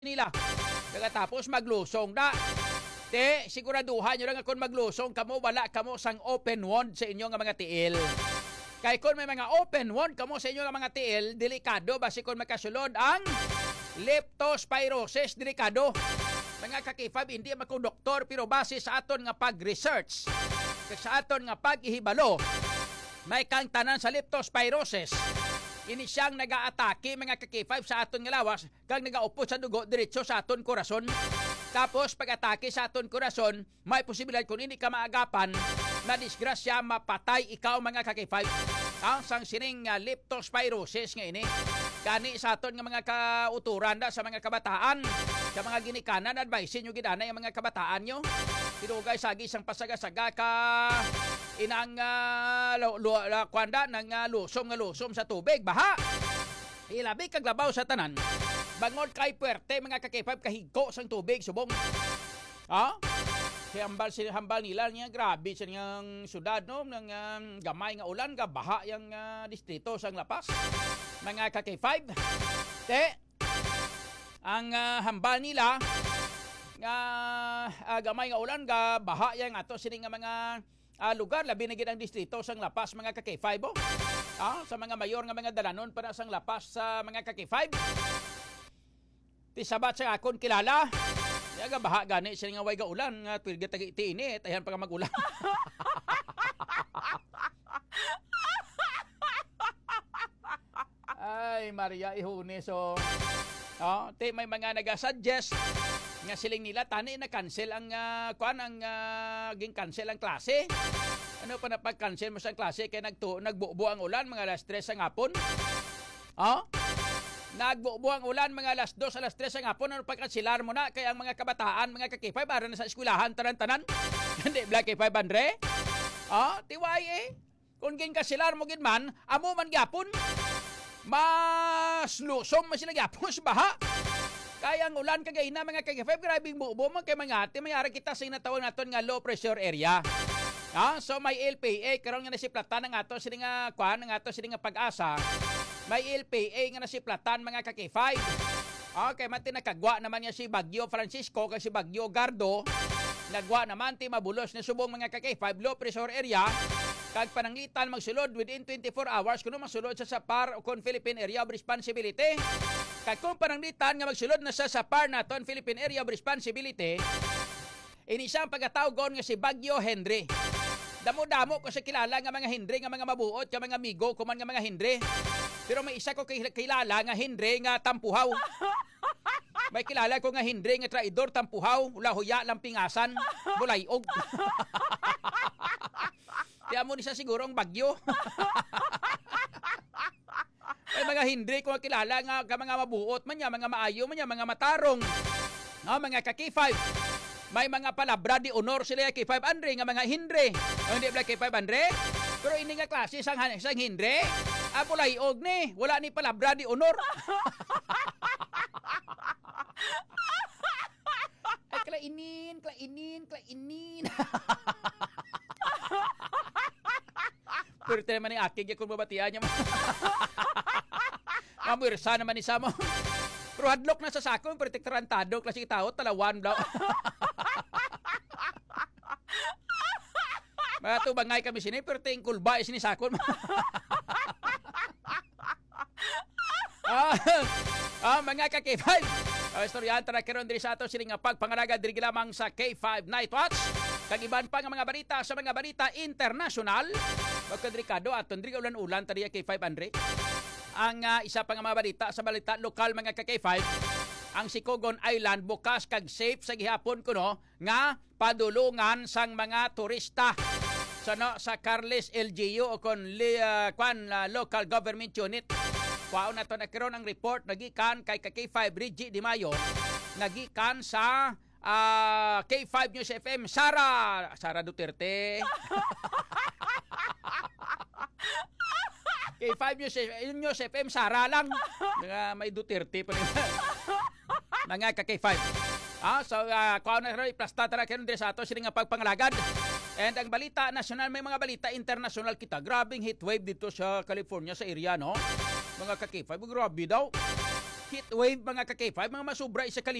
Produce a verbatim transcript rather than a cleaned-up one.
nila. Pagkatapos maglusong da. Te, siguraduhan nyo lang kung maglusong kamo, wala kamo sang open wound sa inyo nga mga tiil. Kay kung may mga open wound kamo sa inyo nga mga tiil, delikado basi kung makasulod ang leptospirosis, delikado. Mga kakifab, hindi ako doktor, pero base sa aton nga pag-research, sa aton nga pag-ihibalo, may kang tanan sa leptospirosis. Ini siyang nag-aatake mga kakifab sa aton nga lawas, kag nag-aupo sa dugo diretso sa aton korason. Tapos pag-atake sa aton korason, may posibilidad kung hindi ka maagapan na disgrasya mapatay ikaw mga kakifab. Ang sang sining uh, leptospirosis nga ini. Gani sa aton nga mga kauturan da sa mga kabataan, sa mga ginikanan, advice nyo gidana yung mga kabataan nyo. Pinugay sagi isang pasaga-saga ka inang uh, lo, lo, lo, kwanda ng uh, lusom nga lusom sa tubig. Baha! Ilabi kaglabaw sa tanan. Bangod kay puwerte mga kakipab kahigko sang tubig subong. Ha? Si hambal si hambal nila niya grabe sa niyang syudad no ng um, gamay nga ulan ga baha yang uh, distrito sang Lapas. Mga kakipab. Te ang uh, hambal nila nga uh, gamay nga ulan ga baha yang ato sini nga mga uh, lugar labi na gid ang distrito sang Lapas mga kakipab. Oh. Ah, sa mga mayor nga mga dalanon para sang Lapas sa mga kakipab. Ti sabat sa akon kilala. Yaga baha gani siya nga way ga ulan nga tuig tagi ti init ayan pa mag-ulan. Ay Maria ihune so. Oh, ti may mga naga-suggest nga siling nila tani na cancel ang uh, kuan ang uh, ging cancel ang klase. Ano pa na pag-cancel mo sa klase kay nagtu nagbubo ang ulan mga alas tres ang hapon. Oh? Nagbubo ang ulan mga alas dos, alas tres ang hapon. Ano pagkansilar mo na? Kaya ang mga kabataan, mga kakipay, para na sa eskwelahan, tanan-tanan. Hindi, black kipay, bandre. Ah, tiway eh. Kung ginkasilar mo gin man, amo man gyapon. Mas lusom man sila gyapon sa baha. Kaya ang ulan kagay na mga kakipay, grabing bubo man kay mga ate, mayara kita sa inatawag naton nga low pressure area. Ah, so may L P A, karon nga nasiplatan ng ato sila nga kuan, ng ato sila nga pag-asa. May L P A nga nasiplatan mga kakifay. Okay, mati nakagwa naman niya si Bagyo Francisco kag si Bagyo Gardo. Nagwa naman ti mabulos na subong mga kakifay low pressure area. Kag pananglitan magsulod within twenty-four hours kuno magsulod sa SAPAR o kon Philippine Area of Responsibility. Kag kung pananglitan nga magsulod na sa SAPAR naton Philippine Area of Responsibility, ini siyang pagkatawgon nga si Bagyo Henry. Damo-damo ko sa kilala nga mga Henry nga mga mabuot nga mga amigo kuman nga mga Henry. Pero may isa ko kilala nga Henry nga tampuhaw. May kilala ko nga Henry nga traidor tampuhaw, lahuya lang pingasan, bulayog. Kaya mo ni sa siguro ang Bagyo. May mga Henry ko nga kilala nga, nga mga mabuot man niya, mga maayo man niya, mga matarong. No, mga kakifay. May mga palabra di honor sila kay five Andre nga mga Henry. O hindi ba kay five Andre? Pero ini nga klase sang sang Henry. Apo layog ni, wala ni palabra di honor. Ay klainin, klainin, klainin. Pero tayo man ni akig kung babatian niya. Mamursa naman ni Samo. Pero hadlok na sa sakong, pero tektarantado, klaseng tao, talawan daw. Mga tubangay kami sini, pero ting kulba, isinisakon. ah, ah, mga ka-K five. Uh, istoryahan tara karon diri sa ato sining nga pagpangalaga diri lamang sa K five Night Watch. Kag iban pa nga mga balita sa mga balita international. Pagkadelikado aton diri ulan-ulan tari K five Andre. Ang uh, isa pa nga mga balita sa balita lokal mga ka-K five, ang Sicogon Island bukas kag safe sa gihapon kuno nga padulungan sang mga turista. Sa no, sa Carles L G U o kon uh, kwan uh, local government unit. Kuaon na to na karon ang report nagikan kay K five Reggie Di Mayo, nagikan sa uh, K five News F M Sara Sara Duterte. K five News, News F M, Sara lang. Mga may Duterte pa rin. Mga ka-K five. Ah, so, uh, kung na rin, plasta tara kayo din sa ato, sila nga pagpangalagad. And ang balita national, may mga balita international kita. Grabing heat wave dito sa California, sa area, no? Mga ka-K five, grabe daw. heat wave mga ka-K five, mga masubra isa ka